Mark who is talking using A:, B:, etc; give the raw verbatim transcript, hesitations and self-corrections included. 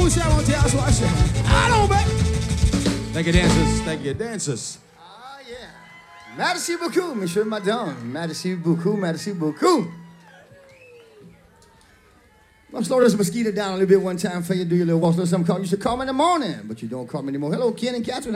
A: bouche avant de se washer. Allons, ben. Thank you, dancers. Thank you, dancers.
B: Ah, yeah. Merci beaucoup, monsieur, madame. Merci beaucoup, merci beaucoup. I'll slow this mosquito down a little bit one time for you. Do your little walk. Some call you should call me in the morning, but you don't call me anymore. Hello, Ken and Catherine.